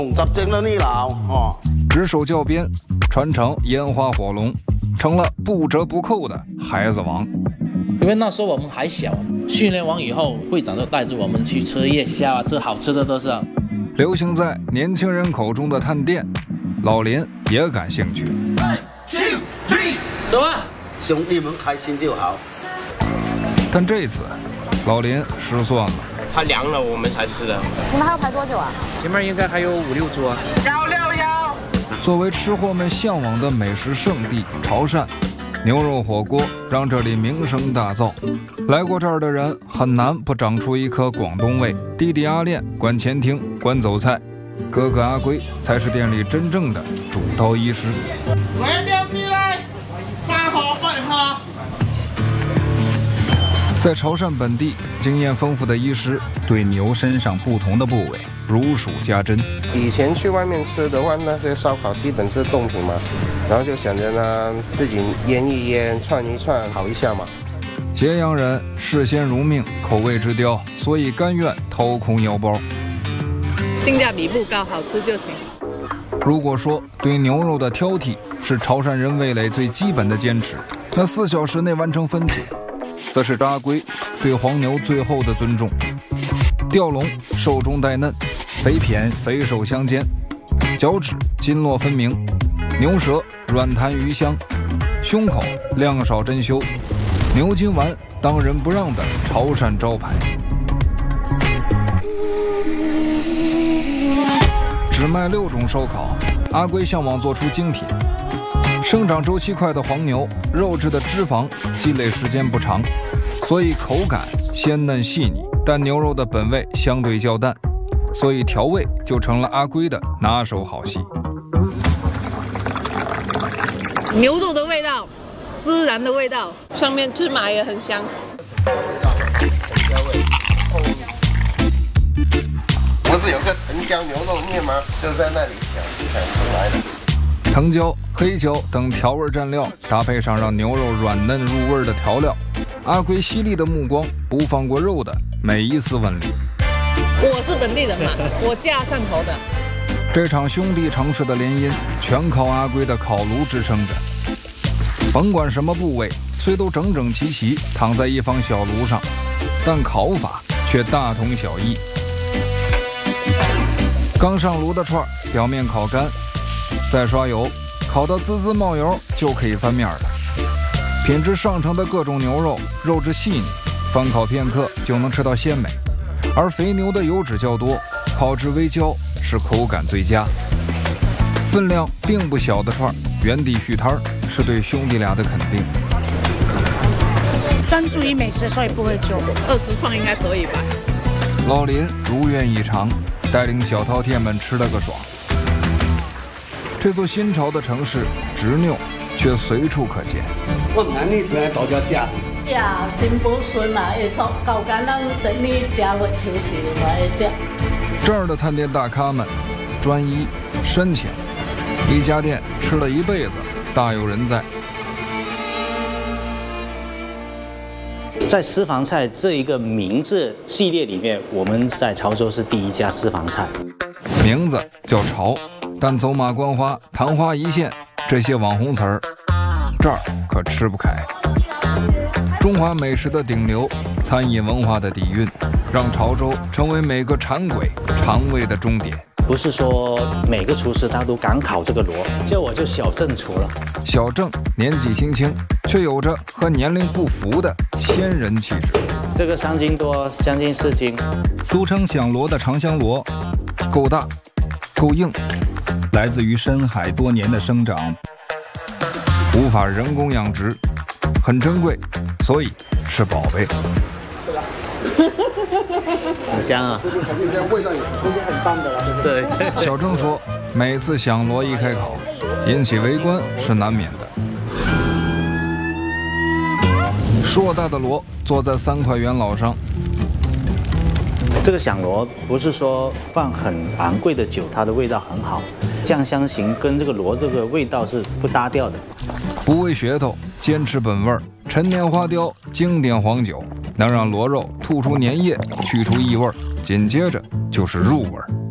只手教鞭，传承烟花火龙，成了不折不扣的孩子王。 因为那时候我们还小，训练完以后，会长就带着我们去吃夜宵啊，吃好吃的都是。 流行在年轻人口中的探店，老林也感兴趣。 1, 2, 3， 走啊！ 兄弟们开心就好。 但这次，老林失算了。 它凉了，我们才吃的。 你们还要排多久啊？ 前面应该还有5、6桌。 161。 作为吃货们向往的美食圣地潮汕，牛肉火锅让这里名声大噪。来过这儿的人很难不长出一颗广东胃。弟弟阿练管前厅、管走菜，哥哥阿龟才是店里真正的主刀医师。在潮汕本地，经验丰富的医师对牛身上不同的部位如数家珍。 以前去外面吃的话，那些烧烤基本是冻品嘛，然后就想着呢自己腌一腌、串一串，烤一下嘛。 揭阳人视鲜如命，口味之刁，所以甘愿掏空腰包。 性价比不高，好吃就行。 如果说对牛肉的挑剔是潮汕人味蕾最基本的坚持，那4小时内完成分解，则是阿龟对黄牛最后的尊重。吊龙瘦中带嫩，肥胼肥瘦相间，脚趾筋络分明，牛舌软弹鱼香，胸口量少珍馐，牛筋丸当仁不让的潮汕招牌。只卖6种烧烤，阿龟向往做出精品。生长周期快的黄牛，肉质的脂肪积累时间不长，所以口感鲜嫩细腻，但牛肉的本味相对较淡，所以调味就成了阿龟的拿手好戏。 牛肉的味道，孜然的味道，上面芝麻也很香。 不是有个藤椒牛肉面吗？就在那里想出来的。 藤椒、黑椒等调味蘸料，搭配上让牛肉软嫩入味的调料，阿龟犀利的目光不放过肉的每一丝纹理。 我是本地人嘛，我家汕头的。 这场兄弟城市的联姻，全靠阿龟的烤炉支撑着。甭管什么部位，虽都整整齐齐躺在一方小炉上，但烤法却大同小异。刚上炉的串表面烤干，再刷油，烤到滋滋冒油就可以翻面了。品质上乘的各种牛肉，肉质细腻，翻烤片刻就能吃到鲜美。而肥牛的油脂较多，烤至微焦是口感最佳。分量并不小的串，原地续摊是对兄弟俩的肯定。 专注于美食，所以不会做。 20串应该可以吧？ 老林如愿以偿，带领小饕餮们吃了个爽。这座新潮的城市，执拗却随处可见。 我们你出来大家吃。 呀，新保顺啊，会从高干咱整理家伙求食来吃。 这儿的探店大咖们，专一深浅，一家店吃了一辈子，大有人在。 在私房菜这一个名字系列里面，我们在潮州是第1家私房菜， 名字叫潮，但走马观花、昙花一现这些网红词儿，这儿可吃不开。中华美食的顶流，餐饮文化的底蕴，让潮州成为每个馋鬼肠胃的终点。 不是说每个厨师他都敢烤这个螺，叫我就小郑厨了。 小郑年纪轻轻，却有着和年龄不符的仙人气质。 这个3斤多，将近4斤。 俗称响螺的长香螺，够大，够硬，来自于深海多年的生长，无法人工养殖，很珍贵，所以是宝贝。 很香啊！ 味道也空间很棒的了， 对。 小郑说，每次响螺一开烤，引起围观是难免的。硕大的螺坐在3块元老上。 这个响螺不是说放很昂贵的酒，它的味道很好，酱香型跟这个螺这个味道是不搭调的。 不为噱头，坚持本味儿，陈年花雕，经典黄酒，能让螺肉吐出粘液，去除异味，紧接着就是入味。